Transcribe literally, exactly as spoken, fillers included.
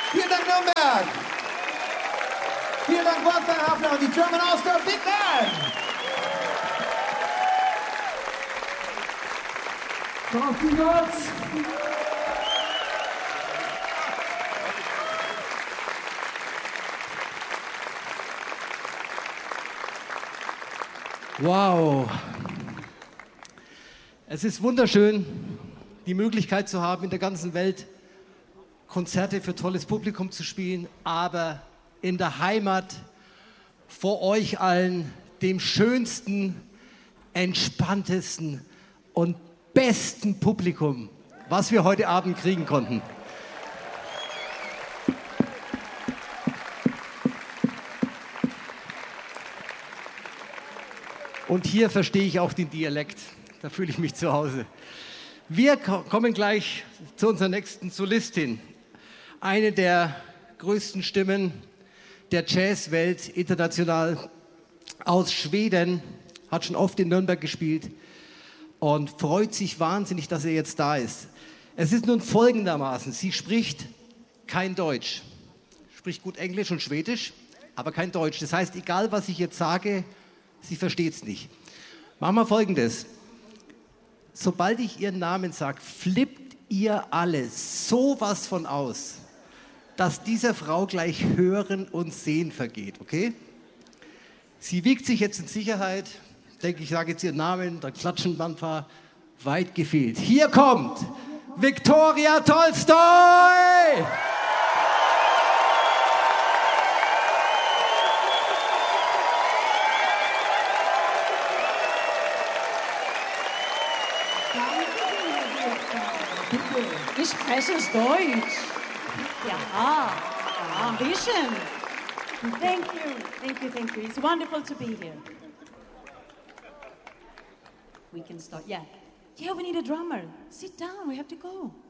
Vielen Dank, Nürnberg. Vielen Dank, Wolfgang Hafner und die German All-Star Big Band. Coffee Nuts. Wow. Es ist wunderschön, die Möglichkeit zu haben, in der ganzen Welt Konzerte für tolles Publikum zu spielen, aber in der Heimat vor euch allen, dem schönsten, entspanntesten und besten Publikum, was wir heute Abend kriegen konnten. Und hier verstehe ich auch den Dialekt. Da fühle ich mich zu Hause. Wir kommen gleich zu unserer nächsten Solistin. Eine der größten Stimmen der Jazzwelt international aus Schweden, hat schon oft in Nürnberg gespielt und freut sich wahnsinnig, dass er jetzt da ist. Es ist nun folgendermaßen, sie spricht kein Deutsch, spricht gut Englisch und Schwedisch, aber kein Deutsch. Das heißt, egal was ich jetzt sage, sie versteht es nicht. Machen wir Folgendes. Sobald ich ihren Namen sage, flippt ihr alle sowas von aus, dass dieser Frau gleich Hören und Sehen vergeht, okay? Sie wiegt sich jetzt in Sicherheit. Ich denke, ich sage jetzt ihren Namen, dann klatschen ein paar. Weit gefehlt. Hier kommt Viktoria Tolstoi! Ich spreche Deutsch. Ja, ja, ein bisschen. Thank you, thank you, thank you. It's wonderful to be here. We can start, yeah. Yeah, we need a drummer. Sit down, we have to go.